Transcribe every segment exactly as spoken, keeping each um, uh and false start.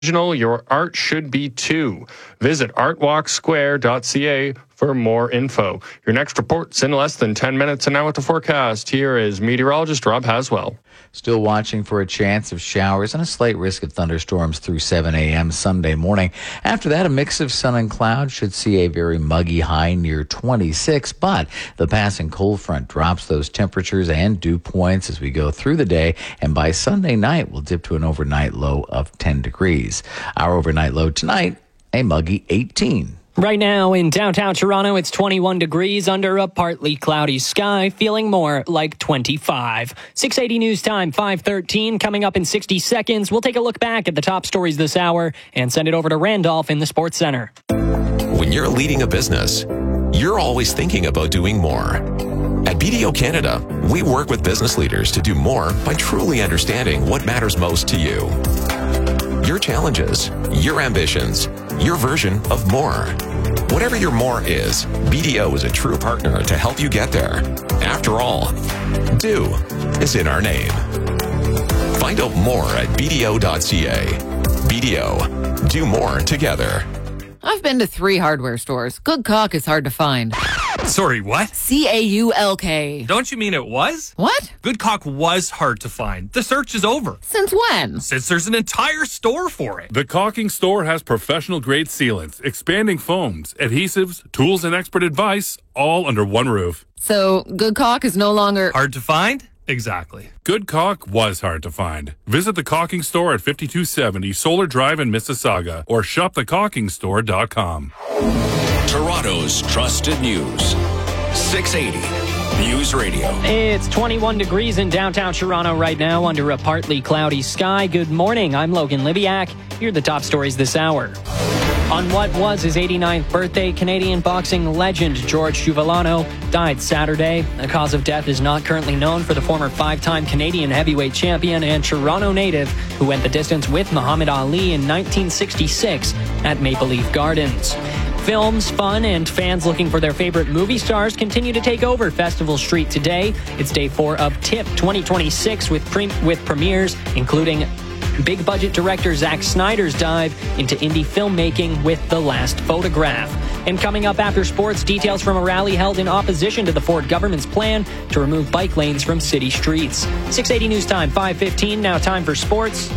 Your art should be too. Visit art walk square dot c a for more info. Your next report's in less than ten minutes, and now with the forecast, here is meteorologist Rob Haswell. Still watching for a chance of showers and a slight risk of thunderstorms through seven a.m. Sunday morning. After that, a mix of sun and cloud should see a very muggy high near twenty-six, but the passing cold front drops those temperatures and dew points as we go through the day, and by Sunday night, we'll dip to an overnight low of ten degrees. Our overnight low tonight, a muggy eighteen. Right now in downtown Toronto, it's twenty-one degrees under a partly cloudy sky, feeling more like twenty-five. six eighty News Time, five thirteen. Coming up in sixty seconds, we'll take a look back at the top stories this hour and send it over to Randolph in the Sports Center. When you're leading a business, you're always thinking about doing more. At B D O Canada, we work with business leaders to do more by truly understanding what matters most to you. Your challenges, your ambitions, your version of more. Whatever your more is, B D O is a true partner to help you get there. After all, do is in our name. Find out more at b d o dot c a. B D O, do more together. I've been to three hardware stores. Good caulk is hard to find. Sorry, what? C A U L K. Don't you mean it was? What? Good caulk was hard to find. The search is over. Since when? Since there's an entire store for it. The Caulking Store has professional-grade sealants, expanding foams, adhesives, tools, and expert advice, all under one roof. So, good caulk is no longer... Hard to find? Exactly. Good caulk was hard to find. Visit the Caulking Store at fifty-two seventy Solar Drive in Mississauga or shop the caulking store dot com. Toronto's trusted news. six eighty News Radio. It's twenty-one degrees in downtown Toronto right now under a partly cloudy sky. Good morning. I'm Logan Libiak. Here are the top stories this hour. On what was his eighty-ninth birthday, Canadian boxing legend George Chuvillano died Saturday. The cause of death is not currently known for the former five-time Canadian heavyweight champion and Toronto native who went the distance with Muhammad Ali in nineteen sixty-six at Maple Leaf Gardens. Films, fun, and fans looking for their favorite movie stars continue to take over Festival Street today. It's day four of TIFF twenty twenty-six with, pre- with premieres including big-budget director Zack Snyder's dive into indie filmmaking with The Last Photograph. And coming up after sports, details from a rally held in opposition to the Ford government's plan to remove bike lanes from city streets. six eighty News Time, five fifteen. Now time for sports.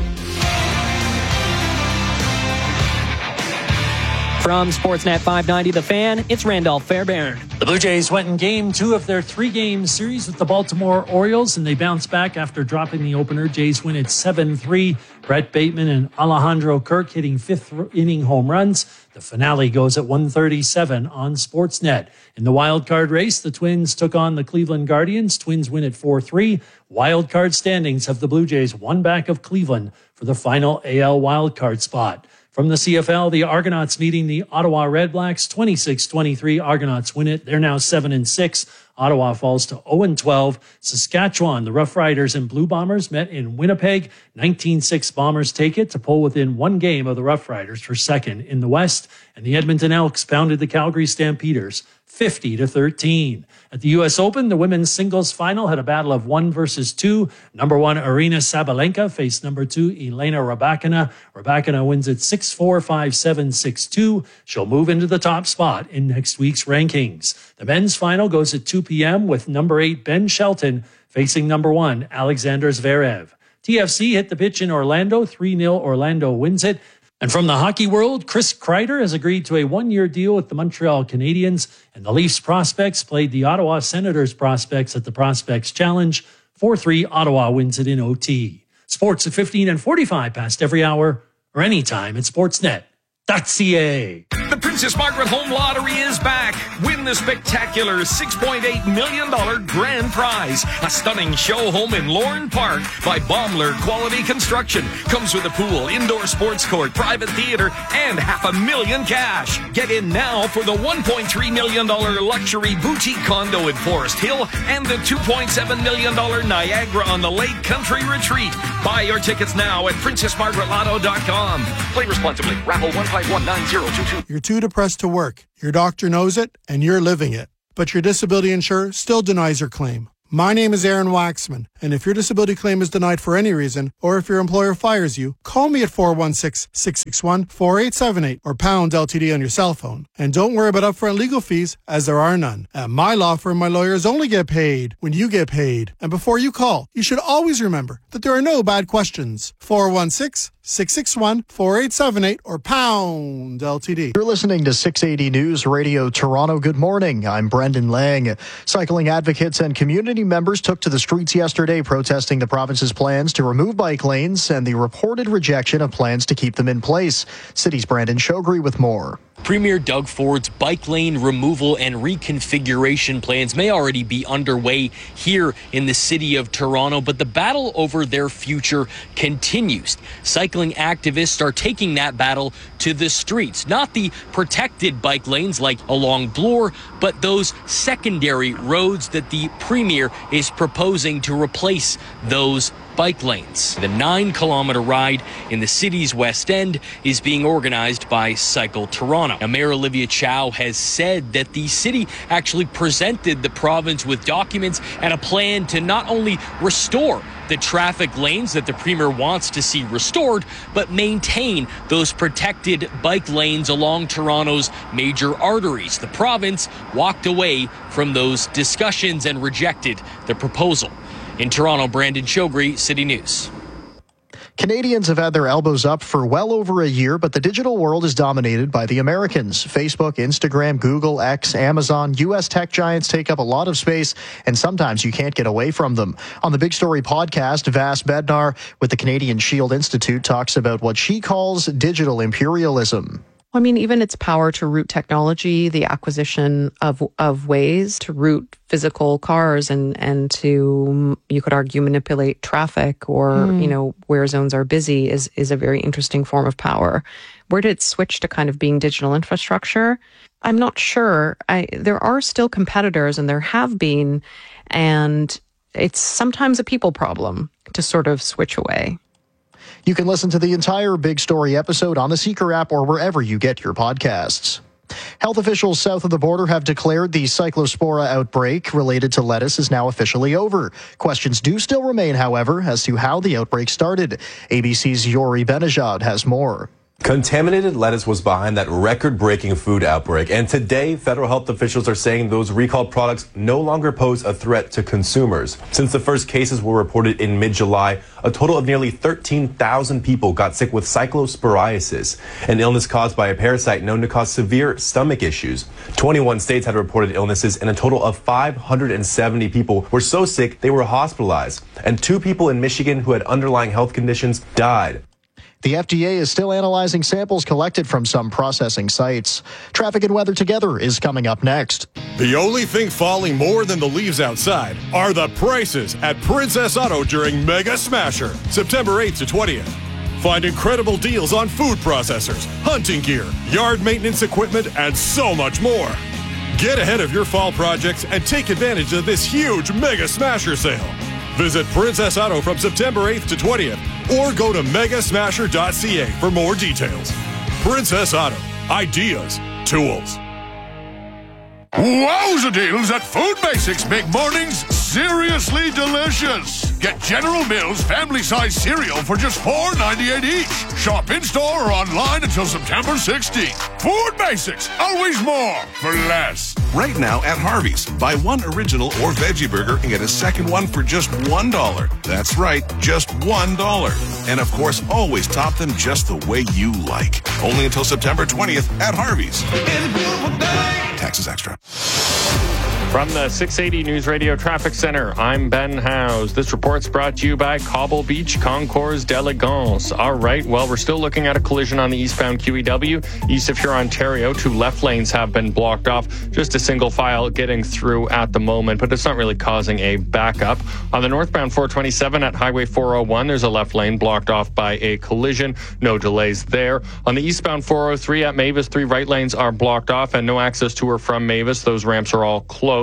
From Sportsnet five ninety The Fan, it's Randolph Fairbairn. The Blue Jays went in game two of their three-game series with the Baltimore Orioles, and they bounced back after dropping the opener. Jays win at seven three. Brett Bateman and Alejandro Kirk hitting fifth-inning home runs. The finale goes at one thirty-seven on Sportsnet. In the wild card race, the Twins took on the Cleveland Guardians. Twins win at four three. Wild card standings have the Blue Jays one back of Cleveland for the final A L wild card spot. From the C F L, the Argonauts meeting the Ottawa Redblacks, twenty-six twenty-three. Argonauts win it. They're now seven and six. Ottawa falls to oh and twelve. Saskatchewan, the Rough Riders and Blue Bombers met in Winnipeg. nineteen six Bombers take it to pull within one game of the Rough Riders for second in the West. And the Edmonton Elks pounded the Calgary Stampeders fifty to thirteen. At the U S Open, the women's singles final had a battle of one versus two. Number one, Aryna Sabalenka faced number two, Elena Rybakina. Rybakina wins it six four, five seven, six two. She'll move into the top spot in next week's rankings. The men's final goes at two p.m. with number eight, Ben Shelton, facing number one, Alexander Zverev. T F C hit the pitch in Orlando. three nil Orlando wins it. And from the hockey world, Chris Kreider has agreed to a one-year deal with the Montreal Canadiens, and the Leafs prospects played the Ottawa Senators prospects at the Prospects Challenge. four three, Ottawa wins it in O T. Sports at fifteen and forty-five past every hour or anytime at sportsnet dot c a. The Princess Margaret Home Lottery is back. Win the spectacular six point eight million dollars grand prize. A stunning show home in Lorne Park by Baumler Quality Construction. Comes with a pool, indoor sports court, private theater, and half a million cash. Get in now for the one point three million dollars luxury boutique condo in Forest Hill and the two point seven million dollars Niagara on the Lake Country Retreat. Buy your tickets now at princess margaret lotto dot com. Play responsibly. Raffle one five one nine zero two two. You're too depressed to work. Your doctor knows it, and you're living it. But your disability insurer still denies your claim. My name is Aaron Waxman, and if your disability claim is denied for any reason, or if your employer fires you, call me at four one six, six six one, four eight seven eight or pound L T D on your cell phone. And don't worry about upfront legal fees, as there are none. At my law firm, my lawyers only get paid when you get paid. And before you call, you should always remember that there are no bad questions. four one six, six six one, four eight seven eight or pound L T D. You're listening to six eighty News Radio Toronto. Good morning. I'm Brendan Lang. Cycling advocates and community members took to the streets yesterday protesting the province's plans to remove bike lanes and the reported rejection of plans to keep them in place. City's Brandon Shogri with more. Premier Doug Ford's bike lane removal and reconfiguration plans may already be underway here in the city of Toronto, but the battle over their future continues. Cycling activists are taking that battle to the streets, not the protected bike lanes like along Bloor, but those secondary roads that the Premier is proposing to replace those bike lanes. The nine kilometer ride in the city's West End is being organized by Cycle Toronto. Now, Mayor Olivia Chow has said that the city actually presented the province with documents and a plan to not only restore the traffic lanes that the Premier wants to see restored, but maintain those protected bike lanes along Toronto's major arteries. The province walked away from those discussions and rejected the proposal. In Toronto, Brandon Shogri, City News. Canadians have had their elbows up for well over a year, but the digital world is dominated by the Americans. Facebook, Instagram, Google, X, Amazon, U S tech giants take up a lot of space, and sometimes you can't get away from them. On the Big Story podcast, Vas Bednar with the Canadian Shield Institute talks about what she calls digital imperialism. I mean, even its power to route technology, the acquisition of of ways to route physical cars and, and to, you could argue, manipulate traffic or, mm. you know, where zones are busy is, is a very interesting form of power. Where did it switch to kind of being digital infrastructure? I'm not sure. I, there are still competitors, and there have been, and it's sometimes a people problem to sort of switch away. You can listen to the entire Big Story episode on the Seeker app or wherever you get your podcasts. Health officials south of the border have declared the Cyclospora outbreak related to lettuce is now officially over. Questions do still remain, however, as to how the outbreak started. A B C's Yori Benajad has more. Contaminated lettuce was behind that record-breaking food outbreak, and today federal health officials are saying those recalled products no longer pose a threat to consumers. Since the first cases were reported in mid-July, a total of nearly thirteen thousand people got sick with cyclosporiasis, an illness caused by a parasite known to cause severe stomach issues. twenty-one states had reported illnesses, and a total of five hundred seventy people were so sick they were hospitalized, and two people in Michigan who had underlying health conditions died. The F D A is still analyzing samples collected from some processing sites. Traffic and weather together is coming up next. The only thing falling more than the leaves outside are the prices at Princess Auto during Mega Smasher, September eighth to twentieth. Find incredible deals on food processors, hunting gear, yard maintenance equipment, and so much more. Get ahead of your fall projects and take advantage of this huge Mega Smasher sale. Visit Princess Auto from September eighth to twentieth or go to mega smasher dot c a for more details. Princess Auto. Ideas. Tools. Wowza deals at Food Basics make mornings seriously delicious. Get General Mills family-size cereal for just four ninety-eight each. Shop in-store or online until September sixteenth. Food Basics. Always more for less. Right now at Harvey's, buy one original or veggie burger and get a second one for just one dollar. That's right, just one dollar. And of course, always top them just the way you like. Only until September twentieth at Harvey's. Taxes extra. From the six eighty News Radio Traffic Center, I'm Ben Howes. This report's brought to you by Cobble Beach Concours d'Elegance. All right, well, we're still looking at a collision on the eastbound Q E W. East of Huron, Ontario, two left lanes have been blocked off. Just a single file getting through at the moment, but it's not really causing a backup. On the northbound four twenty-seven at Highway four oh one, there's a left lane blocked off by a collision. No delays there. On the eastbound four oh three at Mavis, three right lanes are blocked off and no access to or from Mavis. Those ramps are all closed.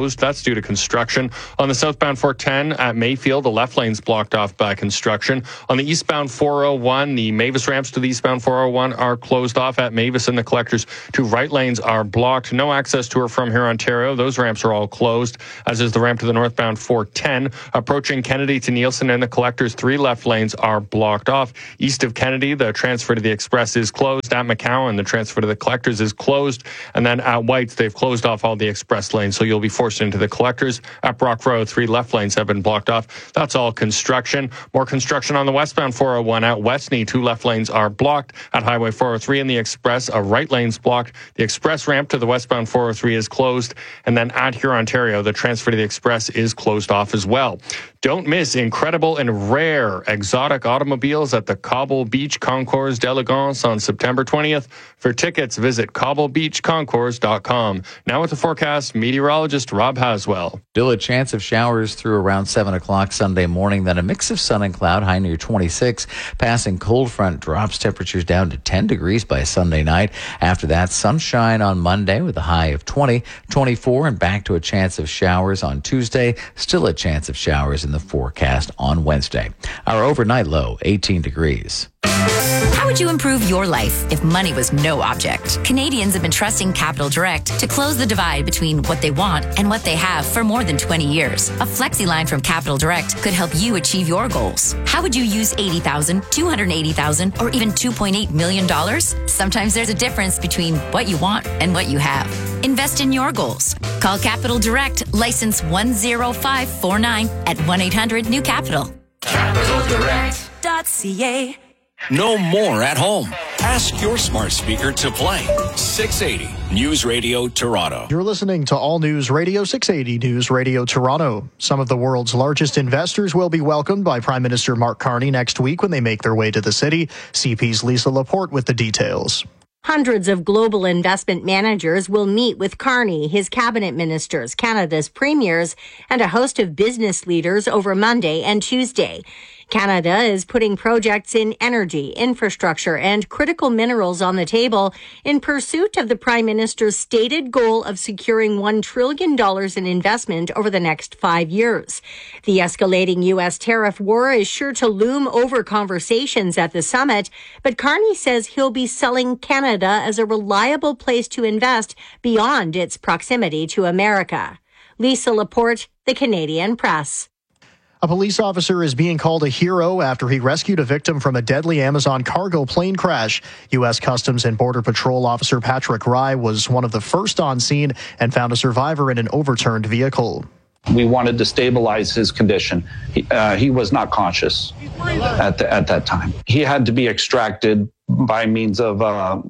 closed. That's due to construction. On the southbound four ten at Mayfield, the left lane's blocked off by construction. On the eastbound four oh one, the Mavis ramps to the eastbound four oh one are closed off at Mavis, and the collectors. Two right lanes are blocked. No access to or from here, Ontario. Those ramps are all closed, as is the ramp to the northbound four ten. Approaching Kennedy to Nielsen and the collectors, three left lanes are blocked off. East of Kennedy, the transfer to the Express is closed. At McCowan, the transfer to the collectors is closed. And then at White's, they've closed off all the Express lanes, so you'll be forced into the collectors. At Brock Road, three left lanes have been blocked off. That's all construction. More construction on the westbound four oh one at Westney. Two left lanes are blocked. At Highway four oh three and the Express, a right lane's blocked. The Express ramp to the westbound four oh three is closed. And then at Huron, Ontario, the transfer to the Express is closed off as well. Don't miss incredible and rare exotic automobiles at the Cobble Beach Concours d'Elegance on September twentieth. For tickets, visit cobble beach concours dot com. Now with the forecast, meteorologist Rob Haswell. Still a chance of showers through around seven o'clock Sunday morning, then a mix of sun and cloud, high near twenty-six. Passing cold front drops temperatures down to ten degrees by Sunday night. After that, sunshine on Monday with a high of twenty, twenty-four, and back to a chance of showers on Tuesday. Still a chance of showers in the forecast on Wednesday. Our overnight low, eighteen degrees. How would you improve your life if money was no object? Canadians have been trusting Capital Direct to close the divide between what they want and what they have for more than twenty years. A flexi line from Capital Direct could help you achieve your goals. How would you use eighty thousand dollars, two hundred eighty thousand dollars, or even two point eight million dollars? Sometimes there's a difference between what you want and what you have. Invest in your goals. Call Capital Direct, license one zero five four nine at one eight hundred new capital. capital direct dot c a. No more at home. Ask your smart speaker to play six eighty News Radio Toronto. You're listening to All News Radio six eighty News Radio Toronto. Some of the world's largest investors will be welcomed by Prime Minister Mark Carney next week when they make their way to the city. C P's Lisa Laporte with the details. Hundreds of global investment managers will meet with Carney, his cabinet ministers, Canada's premiers, and a host of business leaders over Monday and Tuesday. Canada is putting projects in energy, infrastructure, and critical minerals on the table in pursuit of the Prime Minister's stated goal of securing one trillion dollars in investment over the next five years. The escalating U S tariff war is sure to loom over conversations at the summit, but Carney says he'll be selling Canada as a reliable place to invest beyond its proximity to America. Lisa Laporte, The Canadian Press. A police officer is being called a hero after he rescued a victim from a deadly Amazon cargo plane crash. U S Customs and Border Patrol Officer Patrick Rye was one of the first on scene and found a survivor in an overturned vehicle. We wanted to stabilize his condition. He, uh, he was not conscious at, the, at that time. He had to be extracted by means of, uh,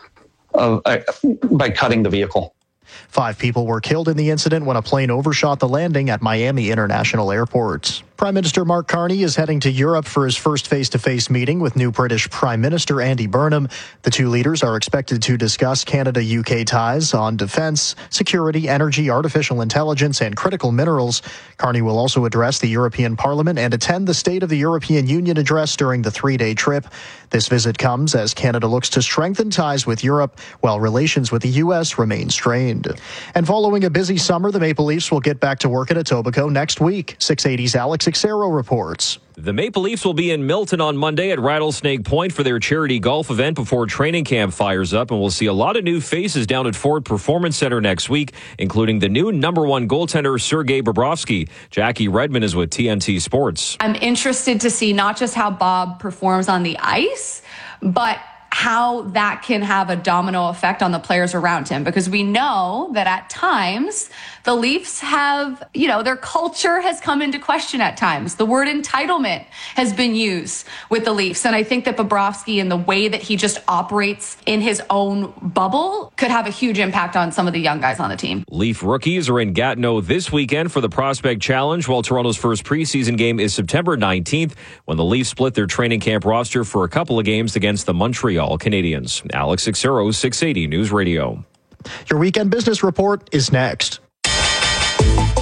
of uh, by cutting the vehicle. Five people were killed in the incident when a plane overshot the landing at Miami International Airport. Prime Minister Mark Carney is heading to Europe for his first face-to-face meeting with new British Prime Minister Andy Burnham. The two leaders are expected to discuss Canada-U K ties on defense, security, energy, artificial intelligence, and critical minerals. Carney will also address the European Parliament and attend the State of the European Union address during the three-day trip. This visit comes as Canada looks to strengthen ties with Europe while relations with the U S remain strained. And following a busy summer, the Maple Leafs will get back to work at Etobicoke next week. six eighty's Alex Xero reports. The Maple Leafs will be in Milton on Monday at Rattlesnake Point for their charity golf event before training camp fires up, and we'll see a lot of new faces down at Ford Performance Center next week, including the new number one goaltender Sergei Bobrovsky. Jackie Redmond is with T N T Sports. I'm interested to see not just how Bob performs on the ice, but how that can have a domino effect on the players around him, because we know that at times the Leafs have, you know, their culture has come into question at times. The word entitlement has been used with the Leafs. And I think that Bobrovsky and the way that he just operates in his own bubble could have a huge impact on some of the young guys on the team. Leaf rookies are in Gatineau this weekend for the Prospect Challenge, while Toronto's first preseason game is September nineteenth, when the Leafs split their training camp roster for a couple of games against the Montreal Canadiens. Alex Xero, six eighty News Radio. Your weekend business report is next. I'm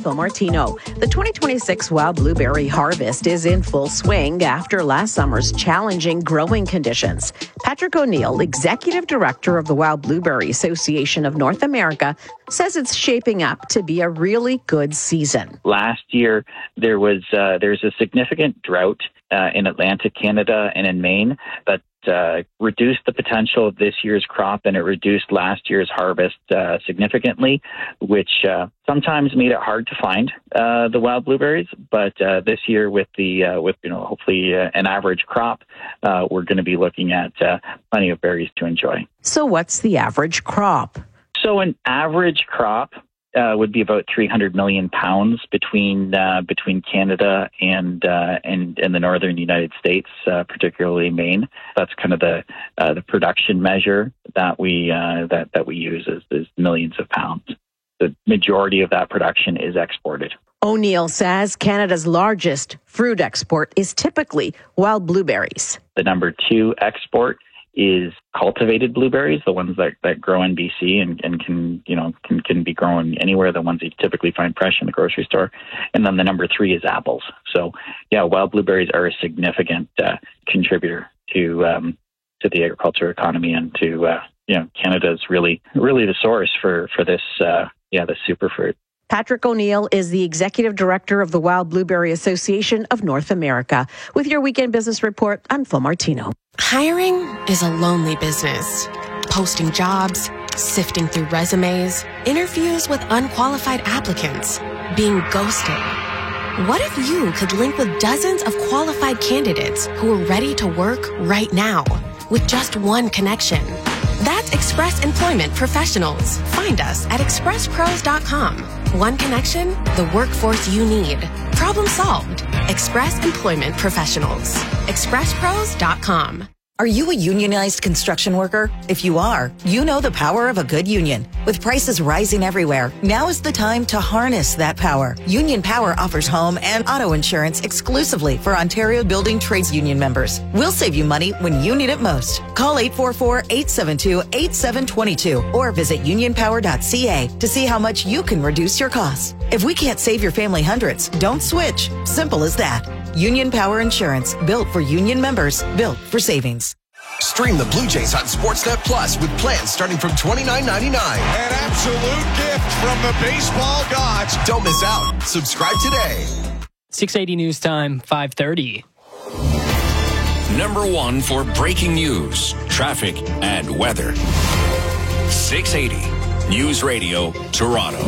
Phil Martino. The twenty twenty-six wild blueberry harvest is in full swing after last summer's challenging growing conditions. Patrick O'Neill, Executive Director of the Wild Blueberry Association of North America, says it's shaping up to be a really good season. Last year, there was uh, there's a significant drought uh, in Atlantic Canada and in Maine that uh, reduced the potential of this year's crop, and it reduced last year's harvest uh, significantly, which uh, sometimes made it hard to find uh, the wild blueberries. But uh, this year, with the uh, with you know hopefully uh, an average crop, uh, we're going to be looking at uh, plenty of berries to enjoy. So, what's the average crop? So, an average crop Uh, would be about three hundred million pounds between uh, between Canada and uh, and and the northern United States, uh, particularly Maine. That's kind of the uh, the production measure that we uh, that that we use is, is millions of pounds. The majority of that production is exported. O'Neill says Canada's largest fruit export is typically wild blueberries. The number two export is cultivated blueberries, the ones that, that grow in B C and, and can, you know, can, can be grown anywhere, the ones that you typically find fresh in the grocery store. And then the number three is apples. So, yeah, wild blueberries are a significant uh, contributor to um, to the agriculture economy and to, uh, you know, Canada's really, really the source for, for this, uh, yeah, this superfruit. Patrick O'Neill is the Executive Director of the Wild Blueberry Association of North America. With your Weekend Business Report, I'm Phil Martino. Hiring is a lonely business. Posting jobs, sifting through resumes, interviews with unqualified applicants, being ghosted. What if you could link with dozens of qualified candidates who are ready to work right now with just one connection? That's Express Employment Professionals. Find us at express pros dot com. One connection, the workforce you need. Problem solved. Express Employment Professionals. express pros dot com. Are you a unionized construction worker? If you are, you know the power of a good union. With prices rising everywhere, now is the time to harness that power. Union Power offers home and auto insurance exclusively for Ontario Building Trades Union members. We'll save you money when you need it most. Call eight four four, eight seven two, eight seven two two or visit union power dot c a to see how much you can reduce your costs. If we can't save your family hundreds, don't switch. Simple as that. Union Power Insurance, built for union members, built for savings. Stream the Blue Jays on Sportsnet Plus with plans starting from twenty-nine ninety-nine. An absolute gift from the baseball gods. Don't miss out. Subscribe today. six eighty News Time, five thirty. Number one for breaking news, traffic, and weather. six eighty News Radio, Toronto.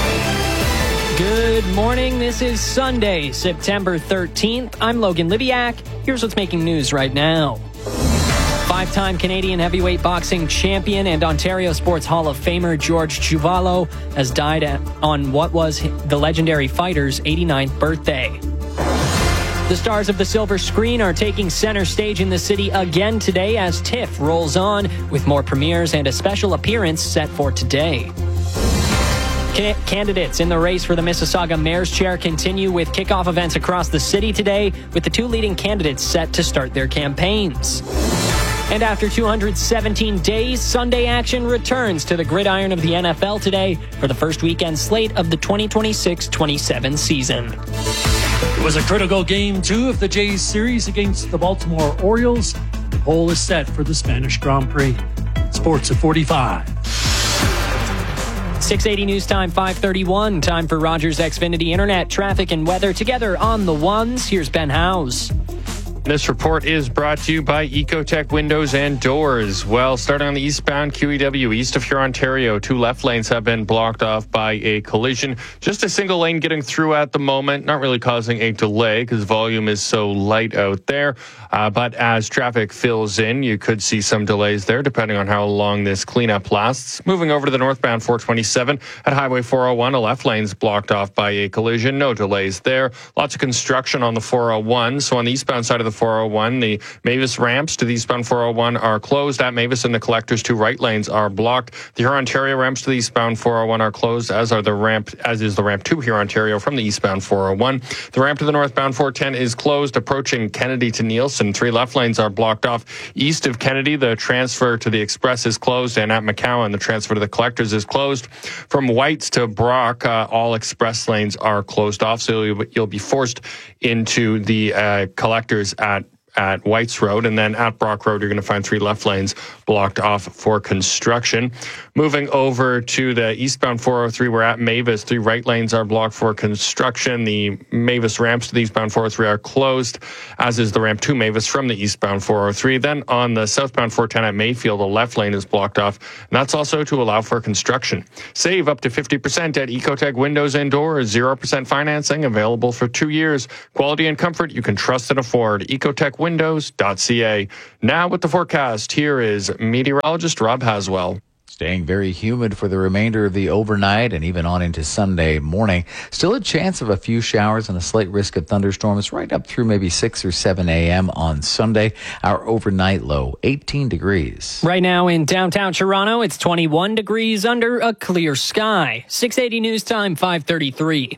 Good morning. This is Sunday, September thirteenth. I'm Logan Libiak. Here's what's making news right now. Five-time Canadian heavyweight boxing champion and Ontario Sports Hall of Famer George Chuvalo has died on what was the legendary fighter's eighty-ninth birthday. The stars of the silver screen are taking center stage in the city again today as TIFF rolls on, with more premieres and a special appearance set for today. Can- candidates in the race for the Mississauga Mayor's Chair continue with kickoff events across the city today, with the two leading candidates set to start their campaigns. And after two hundred seventeen days, Sunday action returns to the gridiron of the N F L today for the first weekend slate of the twenty twenty-six twenty-seven season. It was a critical game two of the Jays series against the Baltimore Orioles. The pole is set for the Spanish Grand Prix. Sports at forty-five. six eighty News Time, five thirty-one. Time for Rogers Xfinity Internet, traffic, and weather together on the ones. Here's Ben Howes. This report is brought to you by Ecotech Windows and Doors. Well, starting on the eastbound Q E W, east of Huron, Ontario, two left lanes have been blocked off by a collision. Just a single lane getting through at the moment, not really causing a delay because volume is so light out there. Uh, but as traffic fills in, you could see some delays there depending on how long this cleanup lasts. Moving over to the northbound four twenty-seven at Highway four oh one, a left lane's blocked off by a collision. No delays there. Lots of construction on the four oh one. So on the eastbound side of the four oh one. The Mavis ramps to the eastbound four oh one are closed at Mavis, and the collectors two right lanes are blocked. The Huron-Ontario ramps to the eastbound four oh one are closed, as are the ramp, as is the ramp to Huron-Ontario from the eastbound four oh one. The ramp to the northbound four ten is closed, approaching Kennedy to Nielsen. Three left lanes are blocked off. East of Kennedy, the transfer to the Express is closed, and at McCowan, the transfer to the collectors is closed. From Whites to Brock, uh, all express lanes are closed off, so you'll, you'll be forced into the uh, collectors at at Whites Road, and then at Brock Road, you're going to find three left lanes blocked off for construction. Moving over to the eastbound four oh three, we're at Mavis. Three right lanes are blocked for construction. The Mavis ramps to the eastbound four oh three are closed, as is the ramp to Mavis from the eastbound four oh three. Then on the southbound four ten at Mayfield, the left lane is blocked off, and that's also to allow for construction. Save up to fifty percent at Ecotech Windows and Doors. zero percent financing available for two years. Quality and comfort you can trust and afford. Ecotech windows dot c a. Now with the forecast, here is meteorologist Rob Haswell. Staying very humid for the remainder of the overnight and even on into Sunday morning. Still a chance of a few showers and a slight risk of thunderstorms right up through maybe six or seven a.m. on Sunday. Our overnight low, eighteen degrees. Right now in downtown Toronto, it's twenty-one degrees under a clear sky. six eighty News Time, five thirty-three.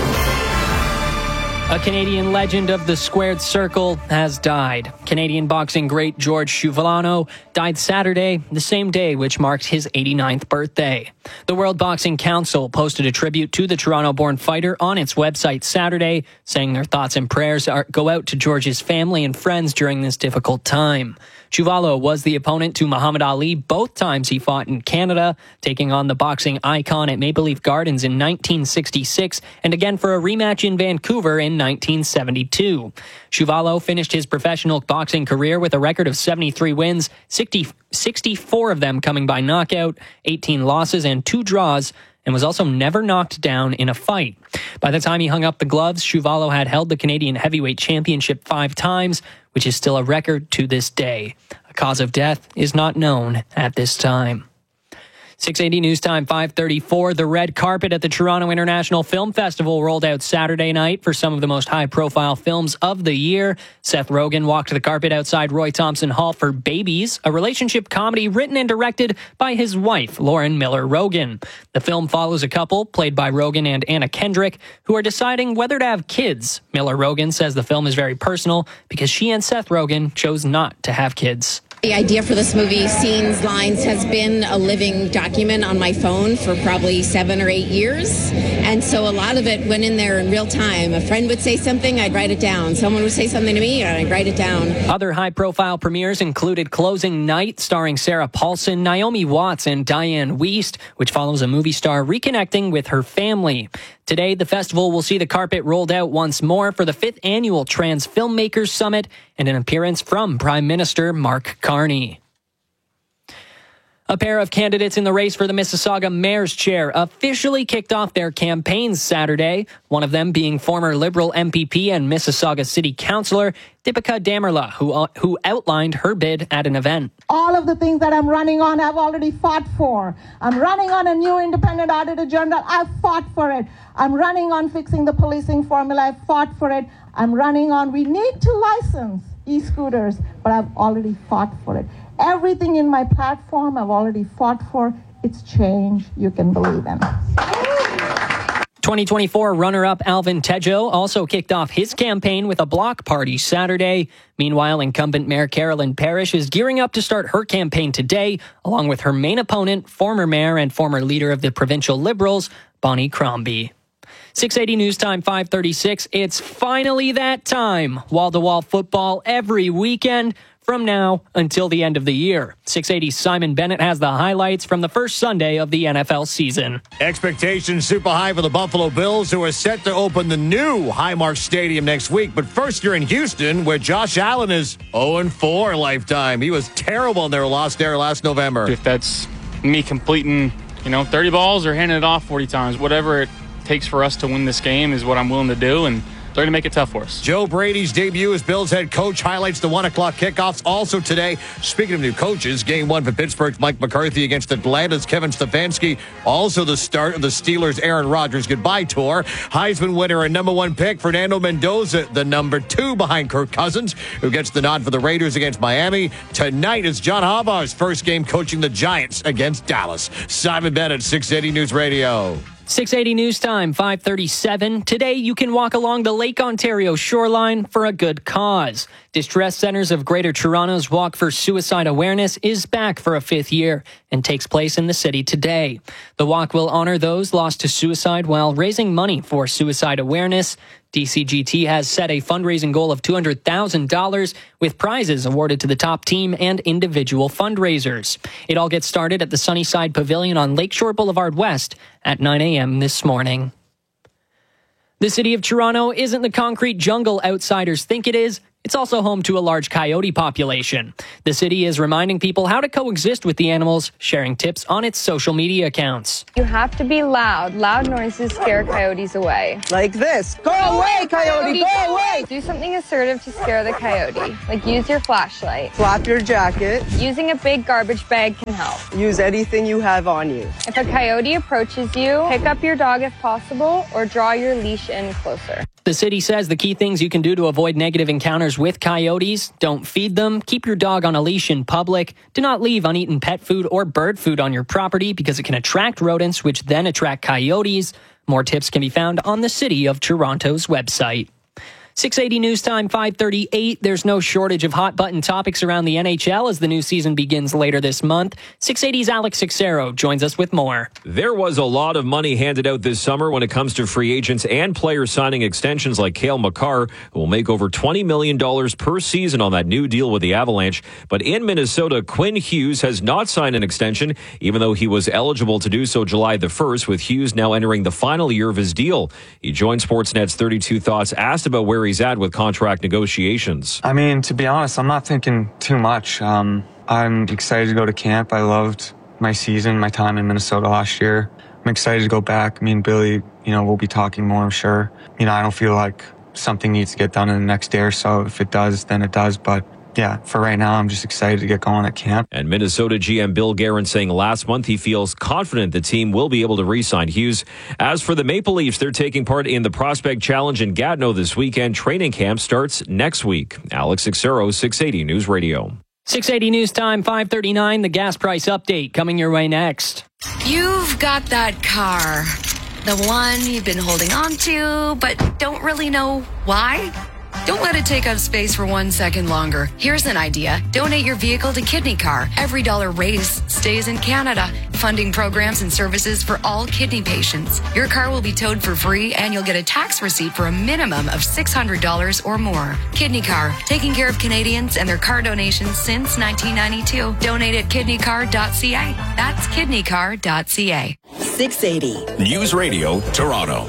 A Canadian legend of the squared circle has died. Canadian boxing great George Chuvalo died Saturday, the same day which marked his eighty-ninth birthday. The World Boxing Council posted a tribute to the Toronto-born fighter on its website Saturday, saying their thoughts and prayers are, go out to George's family and friends during this difficult time. Chuvalo was the opponent to Muhammad Ali both times he fought in Canada, taking on the boxing icon at Maple Leaf Gardens in nineteen sixty-six and again for a rematch in Vancouver in nineteen seventy-two. Chuvalo finished his professional boxing career with a record of seventy-three wins, sixty, sixty-four of them coming by knockout, eighteen losses and two draws, and was also never knocked down in a fight. By the time he hung up the gloves, Chuvalo had held the Canadian Heavyweight Championship five times, which is still a record to this day. A cause of death is not known at this time. six eighty News Time, five thirty-four. The red carpet at the Toronto International Film Festival rolled out Saturday night for some of the most high-profile films of the year. Seth Rogen walked the carpet outside Roy Thompson Hall for Babies, a relationship comedy written and directed by his wife, Lauren Miller Rogen. The film follows a couple, played by Rogen and Anna Kendrick, who are deciding whether to have kids. Miller Rogen says the film is very personal because she and Seth Rogen chose not to have kids. The idea for this movie, Scenes, Lines, has been a living document on my phone for probably seven or eight years. And so a lot of it went in there in real time. A friend would say something, I'd write it down. Someone would say something to me, and I'd write it down. Other high-profile premieres included Closing Night, starring Sarah Paulson, Naomi Watts, and Diane Wiest, which follows a movie star reconnecting with her family. Today, the festival will see the carpet rolled out once more for the fifth annual Trans Filmmakers Summit and an appearance from Prime Minister Mark Carney. A pair of candidates in the race for the Mississauga Mayor's Chair officially kicked off their campaigns Saturday, one of them being former Liberal M P P and Mississauga City Councillor Deepika Damerla, who, uh, who outlined her bid at an event. All of the things that I'm running on, I've already fought for. I'm running on a new independent auditor general. I've fought for it. I'm running on fixing the policing formula. I've fought for it. I'm running on, we need to license e-scooters, but I've already fought for it. Everything in my platform I've already fought for. It's change you can believe in. twenty twenty-four runner-up Alvin Tejo also kicked off his campaign with a block party Saturday. Meanwhile, incumbent Mayor Carolyn Parrish is gearing up to start her campaign today, along with her main opponent, former mayor and former leader of the provincial Liberals, Bonnie Crombie. six eighty News Time, five thirty-six. It's finally that time. Wall-to-wall football every weekend from now until the end of the year. six eighty Simon Bennett has the highlights from the first Sunday of the N F L season. Expectations super high for the Buffalo Bills, who are set to open the new Highmark Stadium next week. But first, you're in Houston, where Josh Allen is oh and four lifetime. He was terrible in their loss there last November. If that's me completing, you know, thirty balls or handing it off forty times, whatever it takes for us to win this game is what I'm willing to do. And they're going to make it tough for us. Joe Brady's debut as Bills head coach highlights the one o'clock kickoffs. Also today, speaking of new coaches, game one for Pittsburgh's Mike McCarthy against Atlanta's Kevin Stefanski. Also the start of the Steelers' Aaron Rodgers goodbye tour. Heisman winner and number one pick Fernando Mendoza, the number two behind Kirk Cousins, who gets the nod for the Raiders against Miami. Tonight is John Harbaugh's first game coaching the Giants against Dallas. Simon Bennett, six eighty News Radio. six eighty News Time, five thirty-seven. Today, you can walk along the Lake Ontario shoreline for a good cause. Distress Centers of Greater Toronto's Walk for Suicide Awareness is back for a fifth year and takes place in the city today. The walk will honor those lost to suicide while raising money for suicide awareness. D C G T has set a fundraising goal of two hundred thousand dollars with prizes awarded to the top team and individual fundraisers. It all gets started at the Sunnyside Pavilion on Lakeshore Boulevard West at nine a.m. this morning. The city of Toronto isn't the concrete jungle outsiders think it is. It's also home to a large coyote population. The city is reminding people how to coexist with the animals, sharing tips on its social media accounts. You have to be loud. Loud noises scare coyotes away. Like this. Go away, coyote, go away! Do something assertive to scare the coyote. Like use your flashlight. Flap your jacket. Using a big garbage bag can help. Use anything you have on you. If a coyote approaches you, pick up your dog if possible or draw your leash in closer. The city says the key things you can do to avoid negative encounters with coyotes: don't feed them, keep your dog on a leash in public, do not leave uneaten pet food or bird food on your property because it can attract rodents, which then attract coyotes. More tips can be found on the City of Toronto's website. six eighty News Time, five thirty-eight. There's no shortage of hot button topics around the N H L as the new season begins later this month. six eighty's Alex Sixero joins us with more. There was a lot of money handed out this summer when it comes to free agents and players signing extensions like Cale Makar, who will make over twenty million dollars per season on that new deal with the Avalanche. But in Minnesota, Quinn Hughes has not signed an extension, even though he was eligible to do so July the first, with Hughes now entering the final year of his deal. He joined Sportsnet's thirty-two Thoughts, asked about where he's at with contract negotiations. I mean, to be honest, I'm not thinking too much. Um, I'm excited to go to camp. I loved my season, my time in Minnesota last year. I'm excited to go back. Me and Billy, you know, we'll be talking more, I'm sure. You know, I don't feel like something needs to get done in the next day or so. If it does, then it does. But yeah, for right now, I'm just excited to get going at camp. And Minnesota G M Bill Guerin saying last month he feels confident the team will be able to re-sign Hughes. As for the Maple Leafs, they're taking part in the Prospect Challenge in Gatineau this weekend. Training camp starts next week. Alex Sixero, six eighty News Radio. six eighty News Time, five thirty-nine. The gas price update coming your way next. You've got that car, the one you've been holding on to, but don't really know why. Don't let it take up space for one second longer. Here's an idea. Donate your vehicle to Kidney Car. Every dollar raised stays in Canada, funding programs and services for all kidney patients. Your car will be towed for free, and you'll get a tax receipt for a minimum of six hundred dollars or more. Kidney Car, taking care of Canadians and their car donations since nineteen ninety-two. Donate at kidney car dot c a. That's kidney car dot c a. six eighty News Radio, Toronto.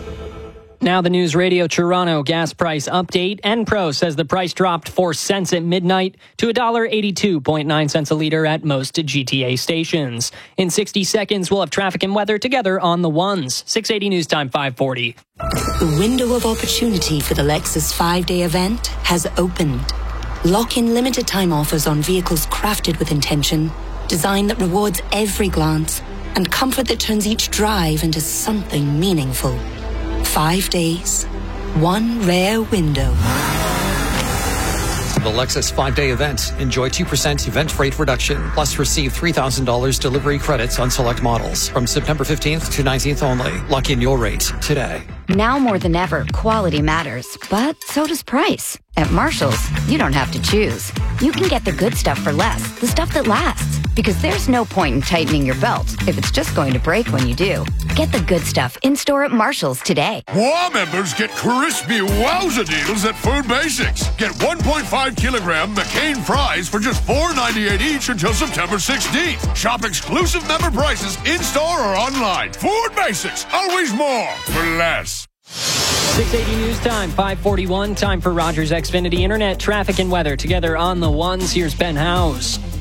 Now the News Radio Toronto gas price update. Enpro says the price dropped four cents at midnight to one dollar eighty-two point nine cents a litre at most G T A stations. In sixty seconds, we'll have traffic and weather together on the ones. six eighty News Time, five forty. The window of opportunity for the Lexus five-day event has opened. Lock in limited time offers on vehicles crafted with intention, design that rewards every glance, and comfort that turns each drive into something meaningful. Five days, one rare window. The Lexus five-day event. Enjoy two percent event rate reduction, plus receive three thousand dollars delivery credits on select models from September fifteenth to nineteenth only. Lock in your rate today. Now more than ever, quality matters, but so does price. At Marshall's, you don't have to choose. You can get the good stuff for less, the stuff that lasts. Because there's no point in tightening your belt if it's just going to break when you do. Get the good stuff in-store at Marshall's today. WOW members get crispy wowza deals at Food Basics. Get one point five kilogram McCain fries for just four ninety-eight each until September sixteenth. Shop exclusive member prices in-store or online. Food Basics, always more for less. six eighty News Time, five forty-one. Time for Rogers Xfinity Internet traffic and weather together on the ones. Here's Ben Howes.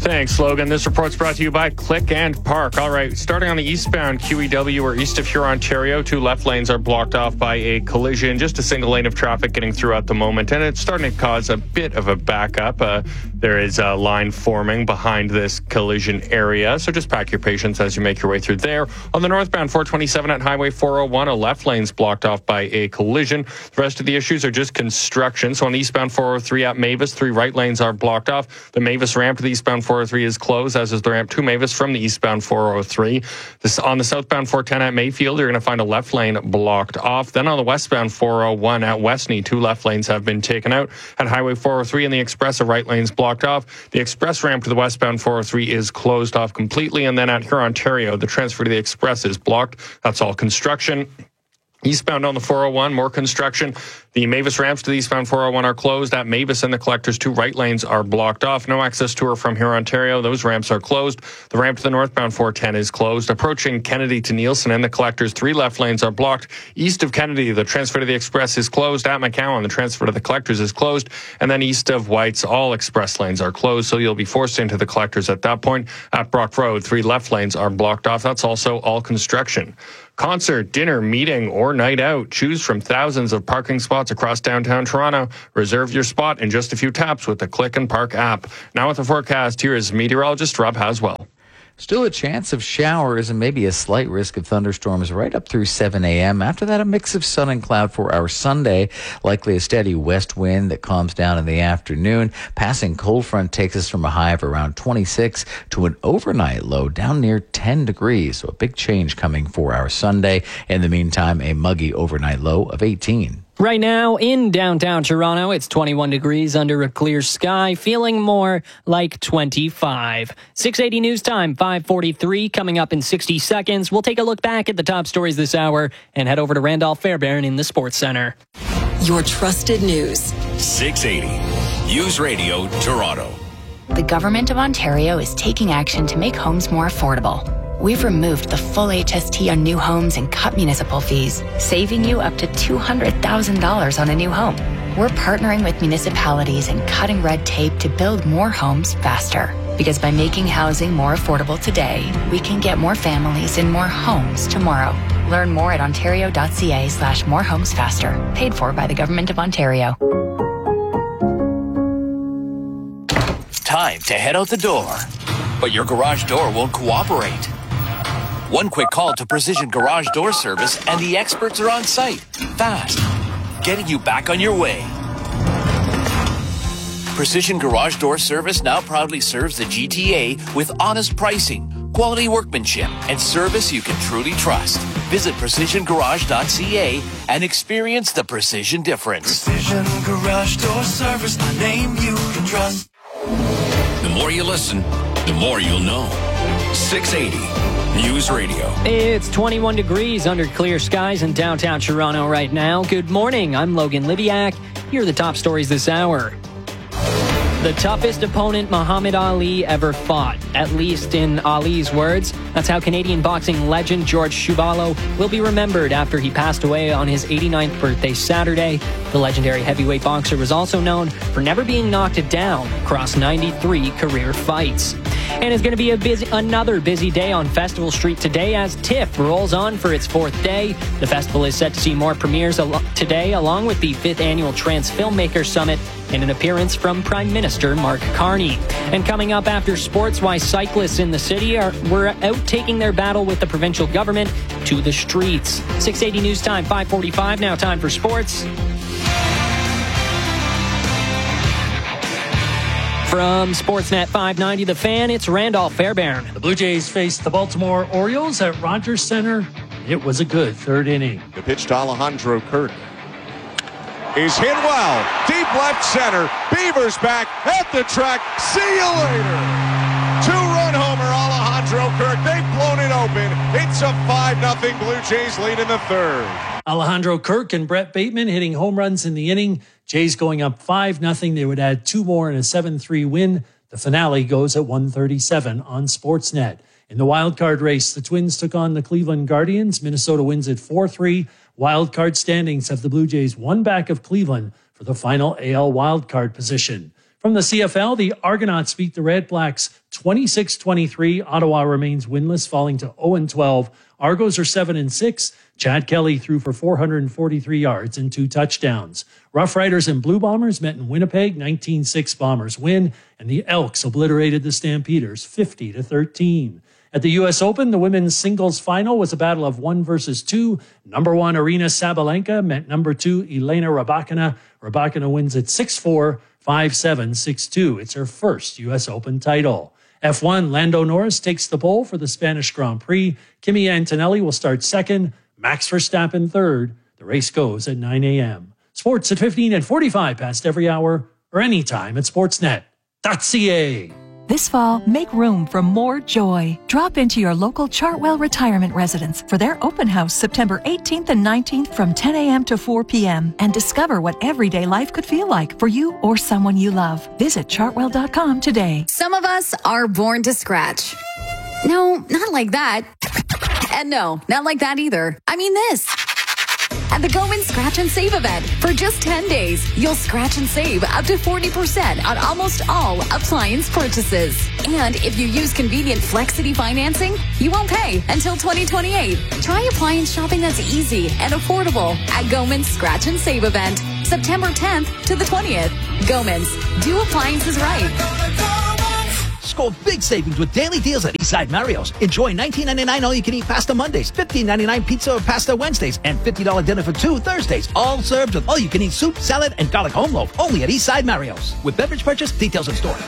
Thanks, Logan. This report's brought to you by Click and Park. All right, starting on the eastbound Q E W or east of Huron, Ontario, two left lanes are blocked off by a collision. Just a single lane of traffic getting through at the moment, and it's starting to cause a bit of a backup. Uh, there is a line forming behind this collision area, so just pack your patience as you make your way through there. On the northbound four twenty-seven at Highway four oh one, a left lane's blocked off by a collision. The rest of the issues are just construction. So on the eastbound four oh three at Mavis, three right lanes are blocked off. The Mavis ramp to the eastbound four oh three is closed, as is the ramp to Mavis from the eastbound four oh three. This, on the southbound four ten at Mayfield, you're going to find a left lane blocked off. Then on the westbound four oh one at Westney, two left lanes have been taken out. At Highway four oh three and the Express, a right lane's blocked off. The Express ramp to the westbound four oh three is closed off completely. And then at Huron, Ontario, the transfer to the Express is blocked. That's all construction. Eastbound on the four oh one, more construction. The Mavis ramps to the eastbound four oh one are closed. At Mavis and the Collectors, two right lanes are blocked off. No access to or from here, Ontario. Those ramps are closed. The ramp to the northbound four ten is closed. Approaching Kennedy to Nielsen and the Collectors, three left lanes are blocked. East of Kennedy, the transfer to the Express is closed. At McCowan, the transfer to the Collectors is closed. And then east of White's, all express lanes are closed, so you'll be forced into the Collectors at that point. At Brock Road, three left lanes are blocked off. That's also all construction. Concert, dinner, meeting, or night out. Choose from thousands of parking spots across downtown Toronto. Reserve your spot in just a few taps with the Click and Park app. Now with the forecast, here is meteorologist Rob Haswell. Still a chance of showers and maybe a slight risk of thunderstorms right up through seven a.m. After that, a mix of sun and cloud for our Sunday. Likely a steady west wind that calms down in the afternoon. Passing cold front takes us from a high of around twenty-six to an overnight low down near ten degrees. So a big change coming for our Sunday. In the meantime, a muggy overnight low of eighteen. Right now in downtown Toronto, it's twenty-one degrees under a clear sky, feeling more like twenty-five. six eighty News Time, five forty-three, coming up in sixty seconds. We'll take a look back at the top stories this hour and head over to Randolph Fairbairn in the Sports Center. Your trusted news. six eighty News Radio Toronto. The Government of Ontario is taking action to make homes more affordable. We've removed the full H S T on new homes and cut municipal fees, saving you up to two hundred thousand dollars on a new home. We're partnering with municipalities and cutting red tape to build more homes faster. Because by making housing more affordable today, we can get more families in more homes tomorrow. Learn more at ontario.ca slash more homes faster. Paid for by the Government of Ontario. Time to head out the door, but your garage door won't cooperate. One quick call to Precision Garage Door Service and the experts are on site, fast, getting you back on your way. Precision Garage Door Service now proudly serves the G T A with honest pricing, quality workmanship, and service you can truly trust. Visit precision garage dot c a and experience the precision difference. Precision Garage Door Service, a name you can trust. The more you listen, the more you'll know. six eighty News Radio. It's twenty-one degrees under clear skies in downtown Toronto right now. Good morning. I'm Logan Libiak. Here are the top stories this hour. The toughest opponent Muhammad Ali ever fought, at least in Ali's words. That's how Canadian boxing legend George Chuvalo will be remembered after he passed away on his eighty-ninth birthday Saturday. The legendary heavyweight boxer was also known for never being knocked down across ninety-three career fights. And it's going to be a busy, another busy day on Festival Street today as TIFF rolls on for its fourth day. The festival is set to see more premieres al- today, along with the fifth annual Trans Filmmaker Summit and an appearance from Prime Minister Mark Carney. And coming up after sports, why cyclists in the city are were out taking their battle with the provincial government to the streets. six eighty News Time, five forty-five, now time for sports. From Sportsnet five ninety, The Fan, it's Randolph Fairbairn. The Blue Jays faced the Baltimore Orioles at Rogers Center. It was a good third inning. The pitch to Alejandro Kirk is hit well. Deep left center. Beavers back at the track. See you later. Two-run homer, Alejandro Kirk. They've blown it open. It's a five nothing Blue Jays lead in the third. Alejandro Kirk and Brett Bateman hitting home runs in the inning. Jays going up five nothing. They would add two more in a seven three win. The finale goes at one thirty-seven on Sportsnet. In the wild card race, the Twins took on the Cleveland Guardians. Minnesota wins at four three. Wild card standings have the Blue Jays one back of Cleveland for the final A L wild card position. From the C F L, the Argonauts beat the Red Blacks twenty-six twenty-three. Ottawa remains winless, falling to oh and twelve. Argos are seven and six. Chad Kelly threw for four hundred forty-three yards and two touchdowns. Rough Riders and Blue Bombers met in Winnipeg, nineteen six Bombers win, and the Elks obliterated the Stampeders fifty to thirteen. At the U S Open, the women's singles final was a battle of one versus two. Number one, Aryna Sabalenka met number two, Elena Rybakina. Rybakina wins at six four, five seven, six two. It's her first U S Open title. F one, Lando Norris takes the pole for the Spanish Grand Prix. Kimi Antonelli will start second. Max Verstappen third. The race goes at nine a.m. Sports at fifteen and forty-five past every hour or anytime at sportsnet dot c a. This fall, make room for more joy. Drop into your local Chartwell Retirement Residence for their open house September eighteenth and nineteenth from ten a.m. to four p.m. and discover what everyday life could feel like for you or someone you love. Visit chartwell dot com today. Some of us are born to scratch. No, not like that. And no, not like that either. I mean this. At the Goldman Scratch and Save event. For just ten days, you'll scratch and save up to forty percent on almost all appliance purchases. And if you use convenient Flexity financing, you won't pay until twenty twenty-eight. Try appliance shopping that's easy and affordable at Goldman's Scratch and Save event, September tenth to the twentieth. Goldman's, do appliances right. Score big savings with daily deals at Eastside Mario's. Enjoy nineteen ninety-nine all-you-can-eat pasta Mondays, fifteen ninety-nine pizza or pasta Wednesdays, and fifty dollars dinner for two Thursdays. All served with all-you-can-eat soup, salad, and garlic home loaf. Only at Eastside Mario's. With beverage purchase, details in store.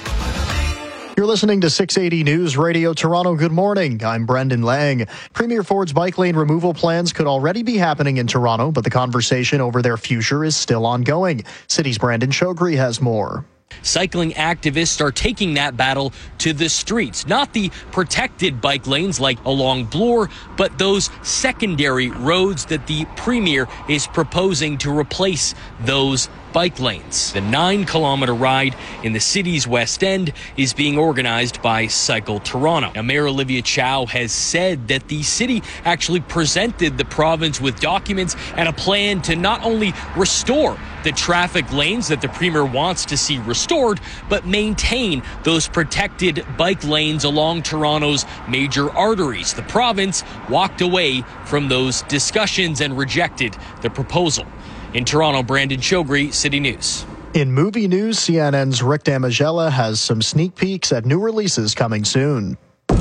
You're listening to six eighty News Radio Toronto. Good morning. I'm Brendan Lang. Premier Ford's bike lane removal plans could already be happening in Toronto, but the conversation over their future is still ongoing. City's Brandon Chogri has more. Cycling activists are taking that battle to the streets. Not the protected bike lanes like along Bloor, but those secondary roads that the Premier is proposing to replace those bike lanes. The nine-kilometer ride in the city's West End is being organized by Cycle Toronto. Now, Mayor Olivia Chow has said that the city actually presented the province with documents and a plan to not only restore the traffic lanes that the Premier wants to see restored, but maintain those protected bike lanes along Toronto's major arteries. The province walked away from those discussions and rejected the proposal. In Toronto, Brandon Chogri, City News. In movie news, C N N's Rick Damigella has some sneak peeks at new releases coming soon.